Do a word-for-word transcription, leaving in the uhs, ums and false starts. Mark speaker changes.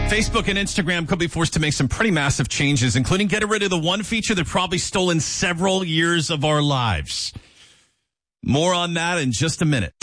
Speaker 1: Facebook and Instagram could be forced to make some pretty massive changes, including getting rid of the one feature that probably stolen several years of our lives. More on that in just a minute.